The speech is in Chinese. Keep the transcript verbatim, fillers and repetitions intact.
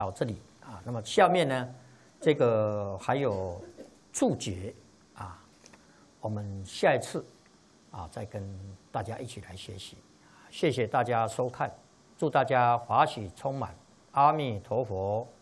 到这里啊。那么下面呢，这个还有注解啊，我们下一次啊再跟大家一起来学习。谢谢大家收看，祝大家法喜充满，阿弥陀佛。